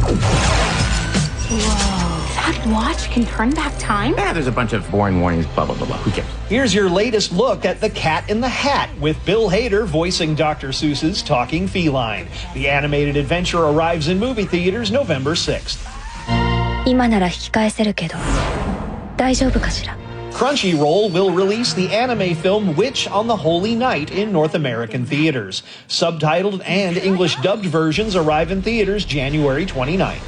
Whoa. That watch can turn back time? Yeah, there's a bunch of boring warnings, blah, blah, blah, blah. Who cares? Here's your latest look at The Cat in the Hat, with Bill Hader voicing Doctor Seuss's Talking Feline. The animated adventure arrives in movie theaters November sixth. 今なら引き返せるけど、大丈夫かしら? Crunchyroll will release the anime film Witch on the Holy Night in North American theaters. Subtitled and English dubbed versions arrive in theaters January twenty-ninth.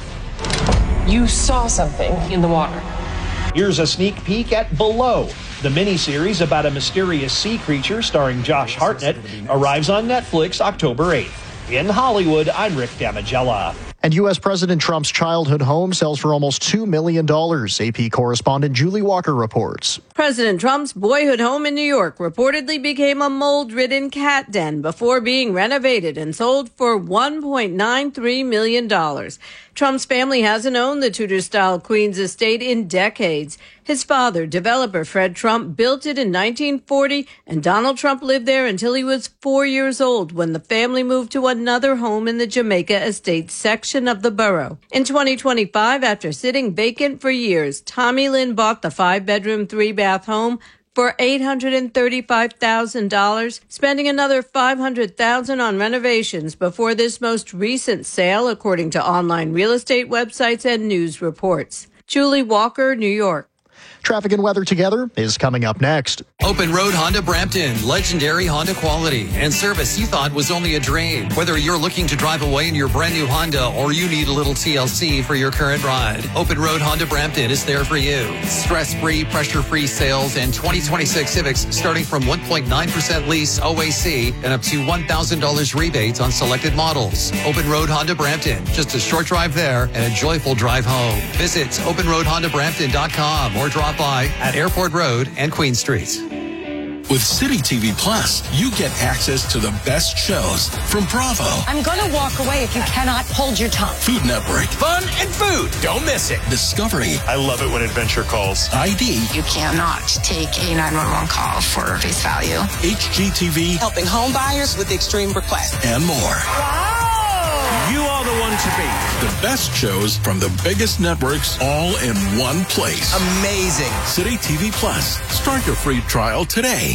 You saw something in the water. Here's a sneak peek at Below. The miniseries about a mysterious sea creature starring Josh Hartnett arrives on Netflix October eighth. In Hollywood, I'm Rick Damigella. And U S President Trump's childhood home sells for almost two million dollars. A P correspondent Julie Walker reports. President Trump's boyhood home in New York reportedly became a mold-ridden cat den before being renovated and sold for one point nine three million dollars. Trump's family hasn't owned the Tudor-style Queens estate in decades. His father, developer Fred Trump, built it in nineteen forty, and Donald Trump lived there until he was four years old when the family moved to another home in the Jamaica Estates section of the borough. In twenty twenty-five, after sitting vacant for years, Tommy Lynn bought the five-bedroom, three-bath home for eight hundred thirty-five thousand dollars, spending another five hundred thousand dollars on renovations before this most recent sale, according to online real estate websites and news reports. Julie Walker, New York. Traffic and weather together is coming up next. Open Road Honda Brampton, legendary Honda quality and service you thought was only a dream. Whether you're looking to drive away in your brand new Honda or you need a little T L C for your current ride, Open Road Honda Brampton is there for you. Stress-free, pressure-free sales and twenty twenty-six Civics starting from one point nine percent lease O A C and up to one thousand dollars rebates on selected models. Open Road Honda Brampton, just a short drive there and a joyful drive home. Visit open road honda brampton dot com or drop by at Airport Road and Queen Street. With City T V Plus, you get access to the best shows from Bravo, I'm going to walk away if you cannot hold your tongue. Food Network, Fun and food. Don't miss it. Discovery. I love it when adventure calls. I D. You cannot take a nine one one call for face value. H G T V. Helping home buyers with extreme requests. And more. Wow! You are the one to beat. The best shows from the biggest networks all in one place. Amazing. City T V Plus. Start your free trial today.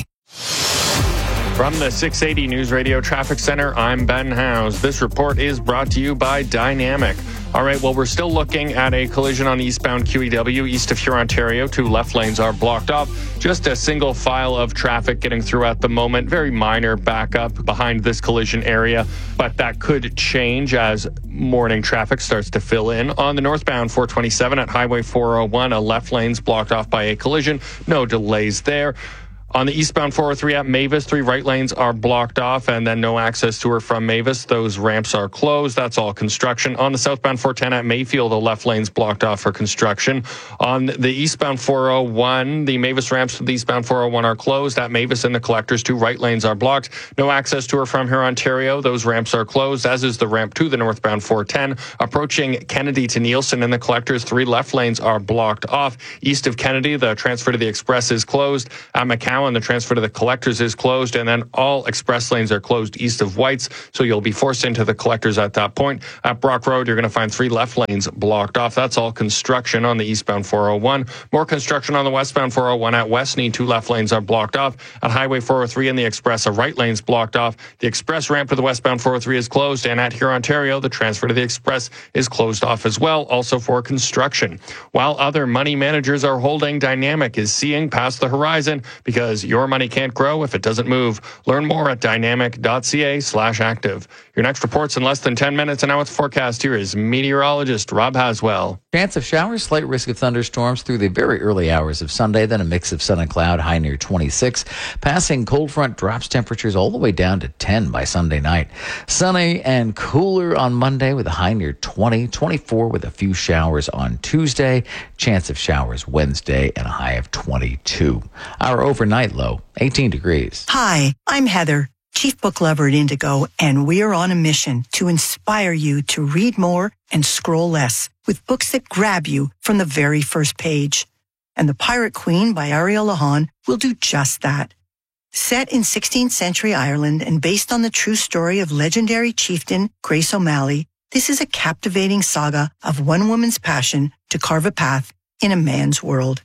From the six eighty News Radio Traffic Center, I'm Ben Howes. This report is brought to you by Dynamic. All right, well, we're still looking at a collision on eastbound Q E W east of Huron, Ontario. Two left lanes are blocked off. Just a single file of traffic getting through at the moment. Very minor backup behind this collision area, but that could change as morning traffic starts to fill in. On the northbound four twenty-seven at Highway four oh one, a left lane's blocked off by a collision. No delays there. On the eastbound four oh three at Mavis, three right lanes are blocked off and then no access to or from Mavis. Those ramps are closed. That's all construction. On the southbound four ten at Mayfield, the left lane's blocked off for construction. On the eastbound four oh one, the Mavis ramps to the eastbound four oh one are closed. At Mavis and the collectors, two right lanes are blocked. No access to or from here, Ontario. Those ramps are closed, as is the ramp to the northbound four ten. Approaching Kennedy to Nielsen and the collectors, three left lanes are blocked off. East of Kennedy, the transfer to the express is closed. At McCowan, the transfer to the collectors is closed, and then all express lanes are closed east of Whites, so you'll be forced into the collectors at that point. At Brock Road, you're going to find three left lanes blocked off. That's all construction on the eastbound four oh one. More construction on the westbound four oh one at Westney. Two left lanes are blocked off. At Highway four oh three and the express, a right lane's blocked off. The express ramp to the westbound four oh three is closed, and at Huron, Ontario, the transfer to the express is closed off as well, also for construction. While other money managers are holding, Dynamic is seeing past the horizon because your money can't grow if it doesn't move. Learn more at dynamic.ca slash active. Your next report's in less than ten minutes, and now it's forecast. Here is meteorologist Rob Haswell. Chance of showers, slight risk of thunderstorms through the very early hours of Sunday, then a mix of sun and cloud, high near twenty-six. Passing cold front drops temperatures all the way down to ten by Sunday night. Sunny and cooler on Monday with a high near twenty, twenty-four with a few showers on Tuesday. Chance of showers Wednesday and a high of twenty-two. Our overnight low, eighteen degrees. Hi, I'm Heather, Chief Book Lover at Indigo, and we're on a mission to inspire you to read more and scroll less with books that grab you from the very first page. And The Pirate Queen by Ariel Lahan will do just that. Set in sixteenth century Ireland and based on the true story of legendary chieftain Grace O'Malley, this is a captivating saga of one woman's passion to carve a path in a man's world.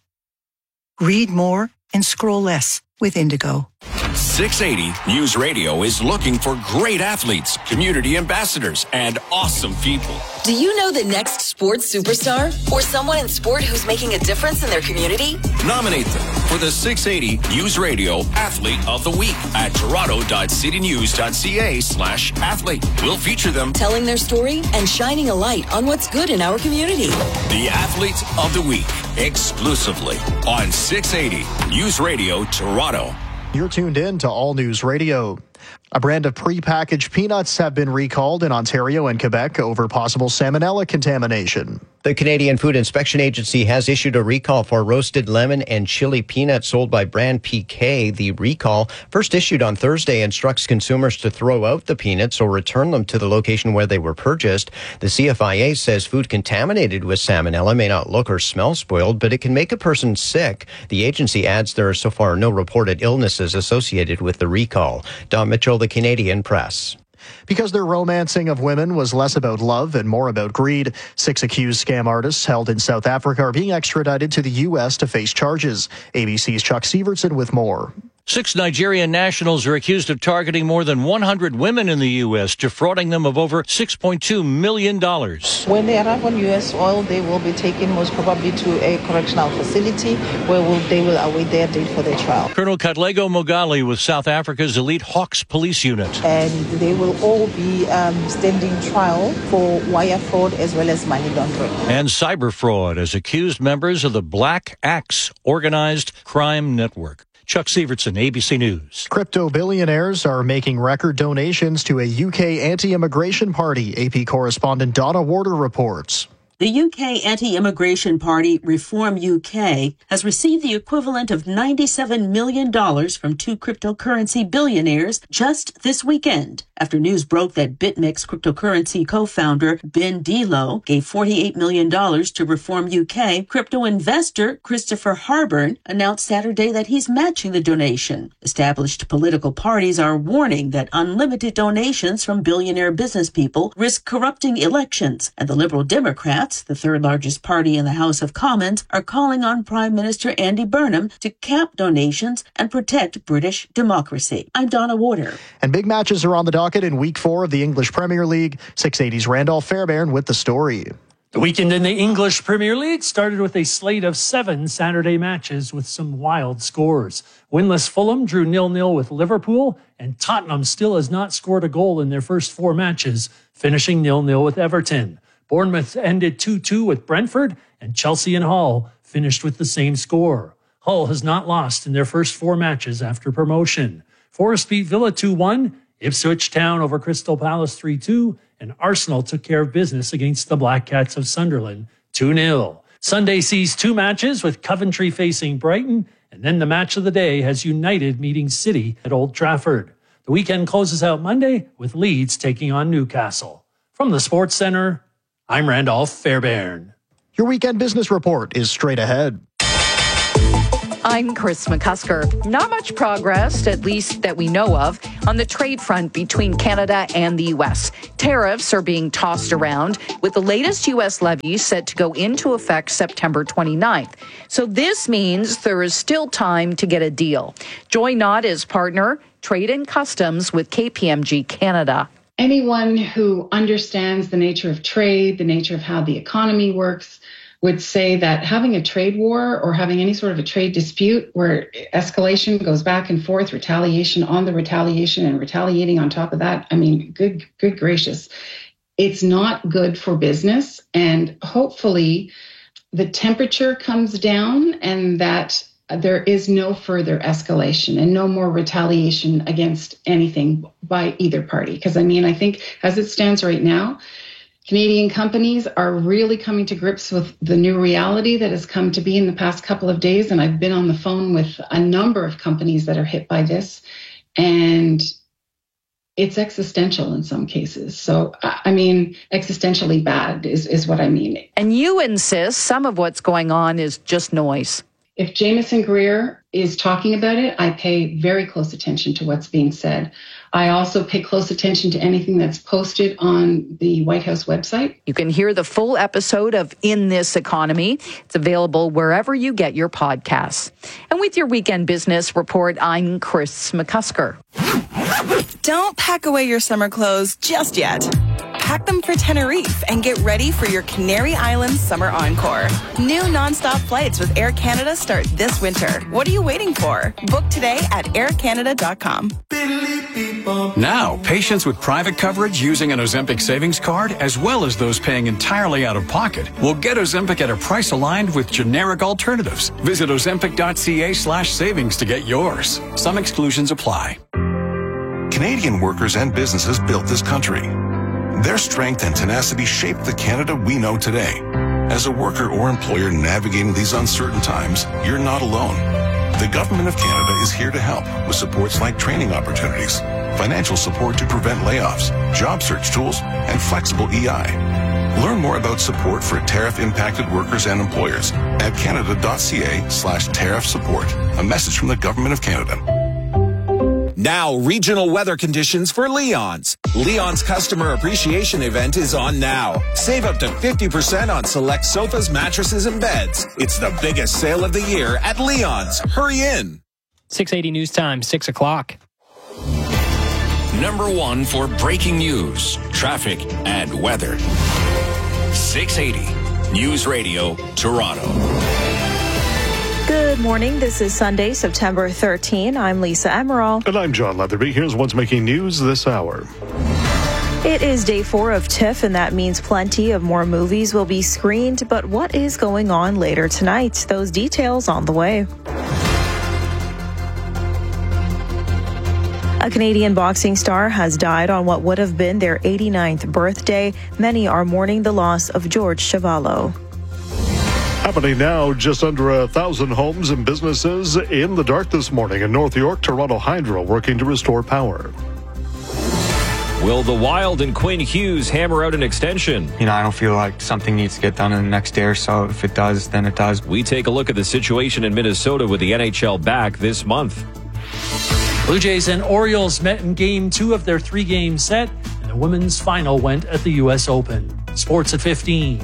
Read more and scroll less with Indigo. six eighty News Radio is looking for great athletes, community ambassadors, and awesome people. Do you know the next sports superstar or someone in sport who's making a difference in their community? Nominate them for the six eighty News Radio Athlete of the Week at toronto.citynews.ca slash athlete. We'll feature them telling their story and shining a light on what's good in our community. The Athlete of the Week, exclusively on six eighty News Radio Toronto. You're tuned in to All News Radio. A brand of prepackaged peanuts have been recalled in Ontario and Quebec over possible salmonella contamination. The Canadian Food Inspection Agency has issued a recall for roasted lemon and chili peanuts sold by brand P K. The recall, first issued on Thursday, instructs consumers to throw out the peanuts or return them to the location where they were purchased. The C F I A says food contaminated with salmonella may not look or smell spoiled, but it can make a person sick. The agency adds there are so far no reported illnesses associated with the recall. Don Mitchell, The Canadian Press. Because their romancing of women was less about love and more about greed, six accused scam artists held in South Africa are being extradited to the U S to face charges. A B C's Chuck Sievertson with more. Six Nigerian nationals are accused of targeting more than one hundred women in the U S, defrauding them of over six point two million dollars. When they arrive on U S soil, they will be taken most probably to a correctional facility where will, they will await their date for their trial. Colonel Katlego Mogali with South Africa's elite Hawks police unit. And they will all be um, standing trial for wire fraud as well as money laundering. And cyber fraud as accused members of the Black Axe organized crime network. Chuck Sievertson, A B C News. Crypto billionaires are making record donations to a U K anti-immigration party, A P correspondent Donna Warder reports. The U K anti-immigration party Reform U K has received the equivalent of ninety-seven million dollars from two cryptocurrency billionaires just this weekend, after news broke that BitMEX cryptocurrency co-founder Ben Delo gave forty-eight million dollars to Reform U K. Crypto investor Christopher Harburn announced Saturday that he's matching the donation. Established political parties are warning that unlimited donations from billionaire business people risk corrupting elections, and the Liberal Democrats, the third largest party in the House of Commons, are calling on Prime Minister Andy Burnham to cap donations and protect British democracy. I'm Donna Warder. And big matches are on the docket in week four of the English Premier League. six eighty's Randolph Fairbairn with the story. The weekend in the English Premier League started with a slate of seven Saturday matches with some wild scores. Winless Fulham drew nil nil with Liverpool, and Tottenham still has not scored a goal in their first four matches, finishing nil nil with Everton. Bournemouth ended two two with Brentford, and Chelsea and Hull finished with the same score. Hull has not lost in their first four matches after promotion. Forest beat Villa two one, Ipswich Town over Crystal Palace three two, and Arsenal took care of business against the Black Cats of Sunderland two nil. Sunday sees two matches with Coventry facing Brighton, and then the match of the day has United meeting City at Old Trafford. The weekend closes out Monday with Leeds taking on Newcastle. From the Sports Center, I'm Randolph Fairbairn. Your weekend business report is straight ahead. I'm Chris McCusker. Not much progress, at least that we know of, on the trade front between Canada and the U S. Tariffs are being tossed around, with the latest U S levies set to go into effect September twenty-ninth. So this means there is still time to get a deal. Joy Knott is partner, Trade and Customs with K P M G Canada. Anyone who understands the nature of trade, the nature of how the economy works, would say that having a trade war or having any sort of a trade dispute where escalation goes back and forth, retaliation on the retaliation and retaliating on top of that, I mean, good, good gracious, it's not good for business. And hopefully the temperature comes down and that there is no further escalation and no more retaliation against anything by either party. Because, I mean, I think as it stands right now, Canadian companies are really coming to grips with the new reality that has come to be in the past couple of days. And I've been on the phone with a number of companies that are hit by this. And it's existential in some cases. So, I mean, existentially bad is, is what I mean. And you insist some of what's going on is just noise. If Jameson Greer is talking about it, I pay very close attention to what's being said. I also pay close attention to anything that's posted on the White House website. You can hear the full episode of In This Economy. It's available wherever you get your podcasts. And with your weekend business report, I'm Chris McCusker. Don't pack away your summer clothes just yet. Pack them for Tenerife and get ready for your Canary Islands summer encore. New nonstop flights with Air Canada start this winter. What are you waiting for? Book today at air canada dot com. Now, patients with private coverage using an Ozempic savings card, as well as those paying entirely out of pocket, will get Ozempic at a price aligned with generic alternatives. Visit ozempic.ca slash savings to get yours. Some exclusions apply. Canadian workers and businesses built this country. Their strength and tenacity shaped the Canada we know today. As a worker or employer navigating these uncertain times, you're not alone. The Government of Canada is here to help with supports like training opportunities, financial support to prevent layoffs, job search tools, and flexible E I. Learn more about support for tariff-impacted workers and employers at canada.ca slash tariff support. A message from the Government of Canada. Now, regional weather conditions for Leon's. Leon's Customer Appreciation Event is on now. Save up to fifty percent on select sofas, mattresses, and beds. It's the biggest sale of the year at Leon's. Hurry in. six eighty News Time, six o'clock. Number one for breaking news, traffic, and weather. six eighty News Radio, Toronto. Good morning. This is Sunday, September thirteenth. I'm Lisa Emerald. And I'm John Leatherby. Here's what's making news this hour. It is day four of TIFF, and that means plenty of more movies will be screened. But what is going on later tonight? Those details on the way. A A Canadian boxing star has died on what would have been their eighty-ninth birthday. Many are mourning the loss of George Chuvalo. Happening now, just under a thousand homes and businesses in the dark this morning in North York. Toronto Hydro working to restore power. Will the Wild and Quinn Hughes hammer out an extension? You know, I don't feel like something needs to get done in the next day or so. If it does, then it does. We take a look at the situation in Minnesota with the N H L back this month. Blue Jays and Orioles met in game two of their three-game set, and the women's final went at the U S Open. Sports at fifteen.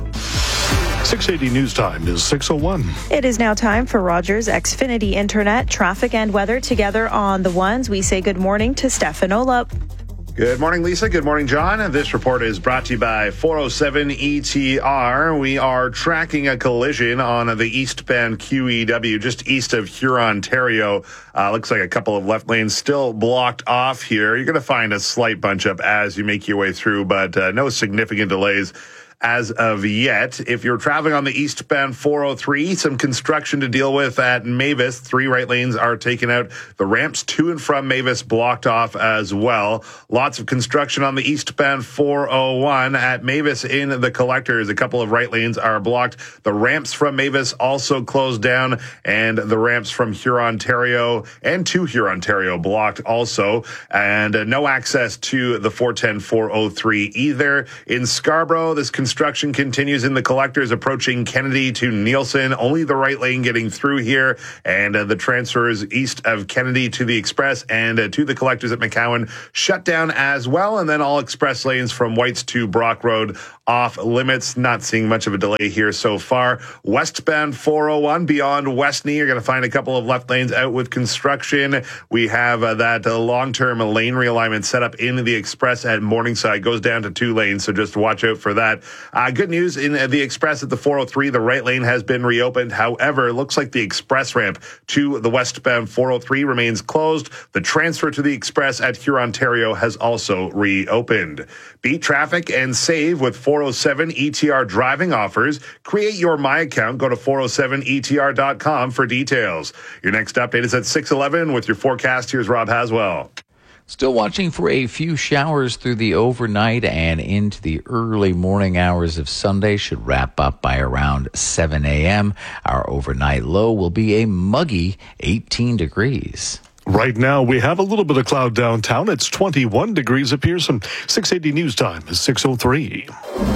six eighty News Time is six oh one. It is now time for Rogers Xfinity Internet, traffic and weather together on the ones. We say good morning to Stefan Olup. Good morning, Lisa. Good morning, John. This report is brought to you by four oh seven E T R. We are tracking a collision on the eastbound Q E W just east of Huron, Ontario. Uh, looks like a couple of left lanes still blocked off here. You're going to find a slight bunch up as you make your way through, but uh, no significant delays as of yet. If you're traveling on the eastbound four oh three, some construction to deal with at Mavis. Three right lanes are taken out. The ramps to and from Mavis blocked off as well. Lots of construction on the eastbound four oh one at Mavis in the collectors. A couple of right lanes are blocked. The ramps from Mavis also closed down, and the ramps from Huron, Ontario and to Huron, Ontario blocked also. And uh, no access to the four ten four oh three either. In Scarborough, this construction continues in the collectors approaching Kennedy to Nielsen. Only the right lane getting through here, and uh, the transfers east of Kennedy to the Express and uh, to the collectors at McCowan shut down as well. And then all express lanes from Whites to Brock Road off limits. Not seeing much of a delay here so far. Westbound four oh one beyond Westney, you're going to find a couple of left lanes out with construction. We have uh, that uh, long-term lane realignment set up in the Express at Morningside. Goes down to two lanes, so just watch out for that. Uh, good news in the Express at the four oh three, the right lane has been reopened. However, it looks like the Express ramp to the westbound four oh three remains closed. The transfer to the Express at Huron, Ontario has also reopened. Beat traffic and save with four oh seven E T R driving offers. Create your My Account. Go to four oh seven E T R dot com for details. Your next update is at six eleven with your forecast. Here's Rob Haswell. Still watching for a few showers through the overnight and into the early morning hours of Sunday. Should wrap up by around seven a.m. Our overnight low will be a muggy eighteen degrees. Right now, we have a little bit of cloud downtown. It's twenty-one degrees at Pearson. six eighty News Time is six oh three.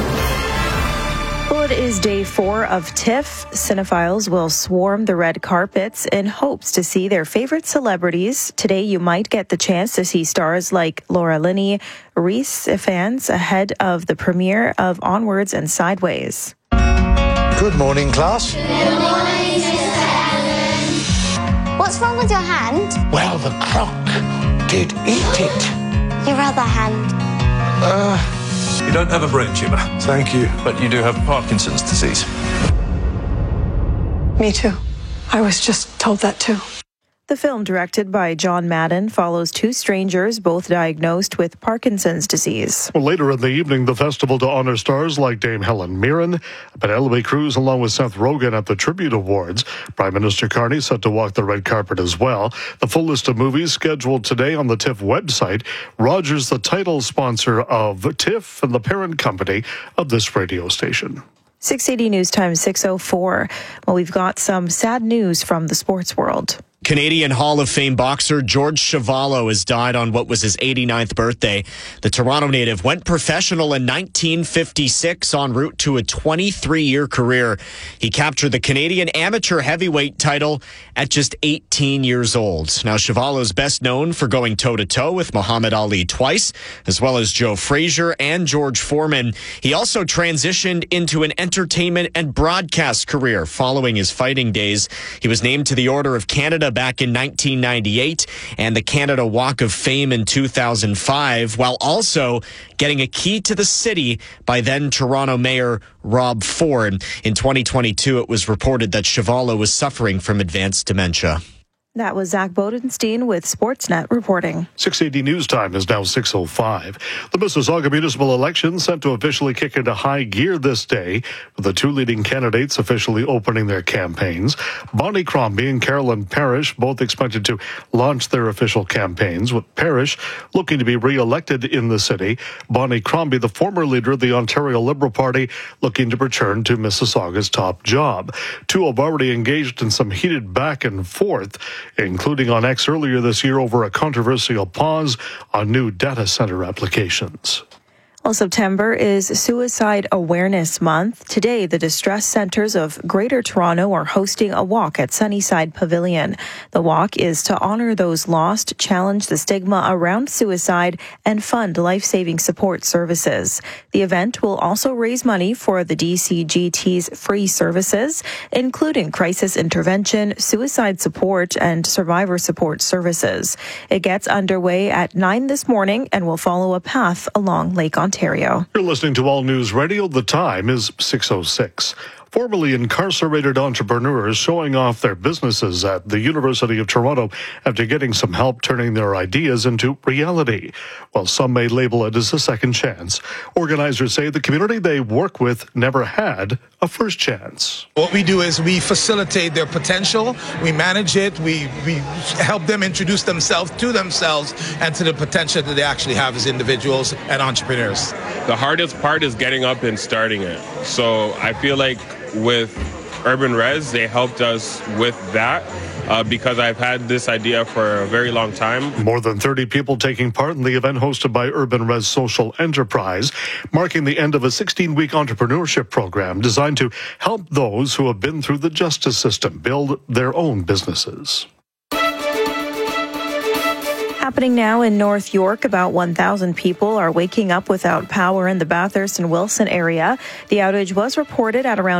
Well, it is day four of TIFF. Cinephiles will swarm the red carpets in hopes to see their favorite celebrities. Today, you might get the chance to see stars like Laura Linney, Rhys Ifans ahead of the premiere of Onwards and Sideways. Good morning, class. Good morning, Mister Allen. What's wrong with your hand? Well, the croc did eat it. Your other hand. Uh... You don't have a brain tumor. Thank you. But you do have Parkinson's disease. Me too. I was just told that too. The film, directed by John Madden, follows two strangers, both diagnosed with Parkinson's disease. Well, later in the evening, the festival to honor stars like Dame Helen Mirren, Penelope Cruz, along with Seth Rogen at the Tribute Awards. Prime Minister Carney set to walk the red carpet as well. The full list of movies scheduled today on the TIFF website. Rogers, the title sponsor of TIFF and the parent company of this radio station. six eighty News Time, six oh four. Well, we've got some sad news from the sports world. Canadian Hall of Fame boxer George Chuvalo has died on what was his eighty-ninth birthday. The Toronto native went professional in nineteen fifty-six en route to a twenty-three-year career. He captured the Canadian amateur heavyweight title at just eighteen years old. Now, Chuvalo is best known for going toe-to-toe with Muhammad Ali twice, as well as Joe Frazier and George Foreman. He also transitioned into an entertainment and broadcast career following his fighting days. He was named to the Order of Canada back in nineteen ninety-eight and the Canada Walk of Fame in two thousand five, while also getting a key to the city by then Toronto Mayor Rob Ford. In twenty twenty-two, it was reported that Chuvalo was suffering from advanced dementia. That was Zach Bodenstein with Sportsnet reporting. six eighty News Time is now six oh five. The Mississauga municipal election set to officially kick into high gear this day, with the two leading candidates officially opening their campaigns. Bonnie Crombie and Carolyn Parrish both expected to launch their official campaigns, with Parrish looking to be re-elected in the city. Bonnie Crombie, the former leader of the Ontario Liberal Party, looking to return to Mississauga's top job. Two have already engaged in some heated back and forth, including on X earlier this year over a controversial pause on new data center applications. Well, September is Suicide Awareness Month. Today, the Distress Centres of Greater Toronto are hosting a walk at Sunnyside Pavilion. The walk is to honour those lost, challenge the stigma around suicide, and fund life-saving support services. The event will also raise money for the D C G T's free services, including crisis intervention, suicide support, and survivor support services. It gets underway at nine this morning and will follow a path along Lake Ontario. Ontario. You're listening to All News Radio. The time is six oh six. Formerly incarcerated entrepreneurs showing off their businesses at the University of Toronto after getting some help turning their ideas into reality. While some may label it as a second chance, organizers say the community they work with never had a first chance. What we do is we facilitate their potential, we manage it, we, we help them introduce themselves to themselves and to the potential that they actually have as individuals and entrepreneurs. The hardest part is getting up and starting it. So I feel like with Urban Res, they helped us with that uh, because I've had this idea for a very long time. More than thirty people taking part in the event hosted by Urban Res Social Enterprise, marking the end of a sixteen-week entrepreneurship program designed to help those who have been through the justice system build their own businesses. Happening now in North York, about one thousand people are waking up without power in the Bathurst and Wilson area. The outage was reported at around